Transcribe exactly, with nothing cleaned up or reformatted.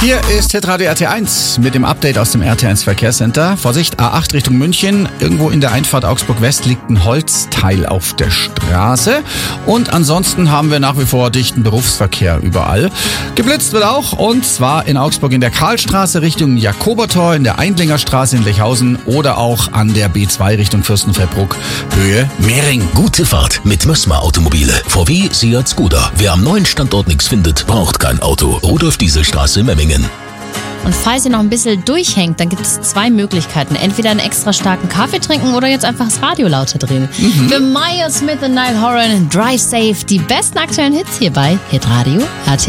Hier ist Hitradio R T eins mit dem Update aus dem R T eins Verkehrscenter. Vorsicht, A acht Richtung München. Irgendwo in der Einfahrt Augsburg West liegt ein Holzteil auf der Straße. Und ansonsten haben wir nach wie vor dichten Berufsverkehr überall. Geblitzt wird auch, und zwar in Augsburg in der Karlstraße Richtung Jakobertor, in der Eindlinger Straße in Lechhausen oder auch an der B zwei Richtung Fürstenfeldbruck, Höhe Mehring. Gute Fahrt mit Mössmer Automobile. V W, Seat, Skoda. Wer am neuen Standort nichts findet, braucht kein Auto. Rudolf-Diesel-Straße, Memmingen. Und falls ihr noch ein bisschen durchhängt, dann gibt es zwei Möglichkeiten. Entweder einen extra starken Kaffee trinken oder jetzt einfach das Radio lauter drehen. Mhm. Für Maya Smith und Niall Horan, Drive Safe, die besten aktuellen Hits hier bei Hitradio R T